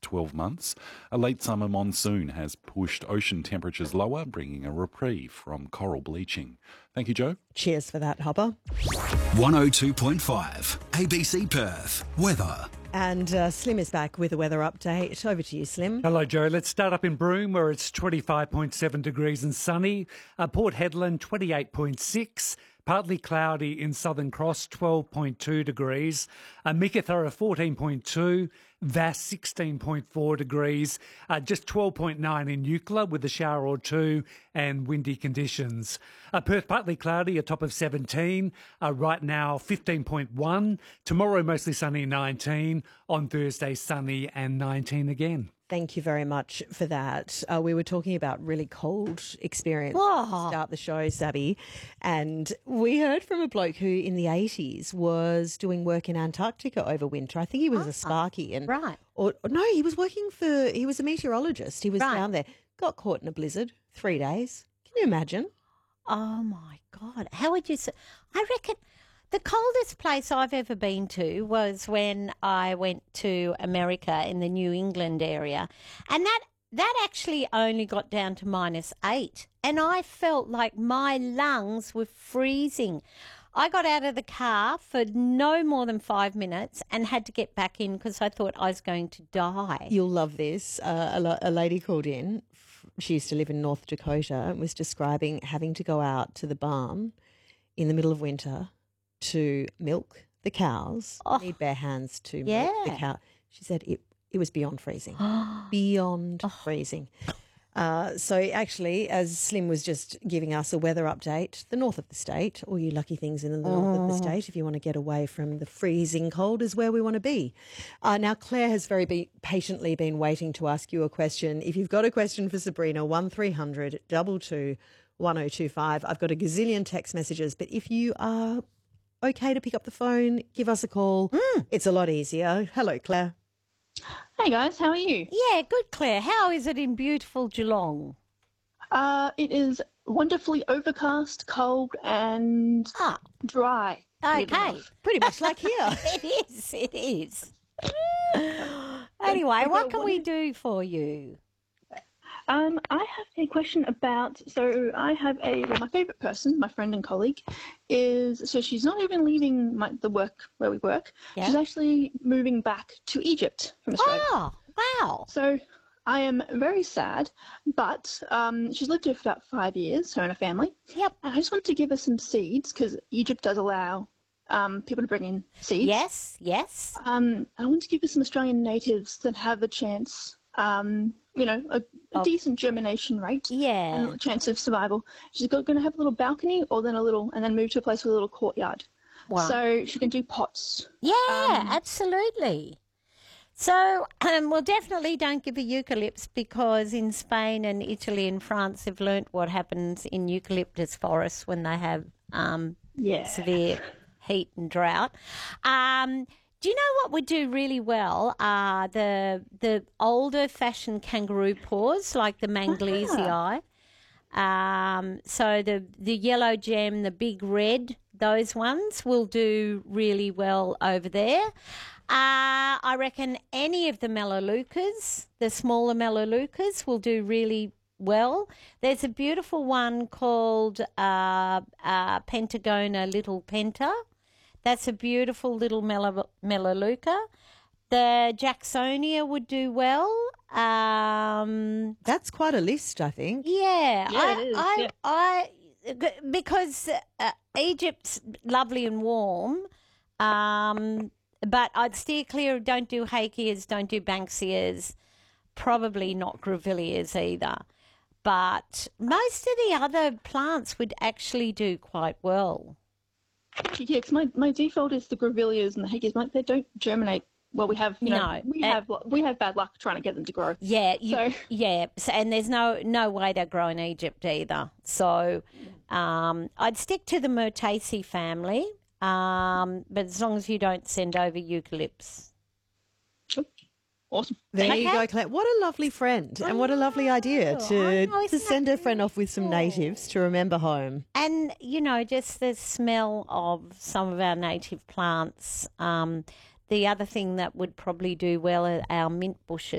12 months. A late summer monsoon has pushed ocean temperatures lower, bringing a reprieve from coral bleaching. Thank you, Joe. Cheers for that, Hopper. 102.5 ABC Perth. Weather. And Slim is back with a weather update. Over to you, Slim. Hello, Joe. Let's start up in Broome, where it's 25.7 degrees and sunny. Port Hedland, 28.6. Partly cloudy in Southern Cross, 12.2 degrees. Meekatharra, 14.2. Vass, 16.4 degrees. Just 12.9 in Eucla with a shower or two and windy conditions. Perth, partly cloudy, a top of 17. Right now, 15.1. Tomorrow, mostly sunny, 19. On Thursday, sunny and 19 again. Thank you very much for that. We were talking about really cold experience to start the show, Sabby, and we heard from a bloke who in the 80s was doing work in Antarctica over winter. I think he was a Sparky. And, no, he was he was a meteorologist. He was down there, got caught in a blizzard, 3 days. Can you imagine? Oh, my God. How would you say? I reckon the coldest place I've ever been to was when I went to America in the New England area. And that actually only got down to -8. And I felt like my lungs were freezing. I got out of the car for no more than 5 minutes and had to get back in because I thought I was going to die. You'll love this. A lady called in. She used to live in North Dakota and was describing having to go out to the barn in the middle of winter to milk the cows. Need bare hands to milk the cow. She said it was beyond freezing. Beyond freezing. So actually, as Slim was just giving us a weather update, the north of the state, all you lucky things in the north of the state, if you want to get away from the freezing cold, is where we want to be. Now, Claire has patiently been waiting to ask you a question. If you've got a question for Sabrina, 1300 22 1025. I've got a gazillion text messages, but if you are okay to pick up the phone, give us a call. It's a lot easier. Hello, Claire. Hey guys, how are you? Yeah, good, Claire. How is it in beautiful Geelong? It is wonderfully overcast, cold and dry. Okay. Pretty much like here. It is. Anyway, what can we do for you? I have a question about, I have my favourite person, my friend and colleague, she's not even leaving the work where we work. Yeah. She's actually moving back to Egypt from Australia. Oh, wow. So I am very sad, but she's lived here for about 5 years, her and her family. Yep. And I just wanted to give her some seeds because Egypt does allow people to bring in seeds. Yes. I want to give her some Australian natives that have a chance, a decent germination rate. Yeah. And a chance of survival. She's going to have a little balcony and then move to a place with a little courtyard. Wow. So she can do pots. Yeah, absolutely. So, well, definitely don't give her eucalypts because in Spain and Italy and France they've learnt what happens in eucalyptus forests when they have severe heat and drought. Do you know what would do really well? The older fashioned kangaroo paws, like the Manglesii. So the yellow gem, the big red, those ones will do really well over there. I reckon any of the melaleucas, the smaller melaleucas, will do really well. There's a beautiful one called Pentagona Little Penta. That's a beautiful little melaleuca. The Jacksonia would do well. That's quite a list, I think. Yeah, it is. Because Egypt's lovely and warm, but I'd steer clear of don't do hakeas, don't do banksias, probably not grevilleas either. But most of the other plants would actually do quite well. Yeah, because my default is the grevilleas and the hakeas. They don't germinate. Well, we have we have bad luck trying to get them to grow. Yeah, and there's no way they grow in Egypt either. So I'd stick to the Myrtaceae family, but as long as you don't send over eucalypts. Awesome. There you go, Claire. What a lovely friend and what a lovely idea to send her friend off with some natives to remember home. And, just the smell of some of our native plants. The other thing that would probably do well are our mint bushes.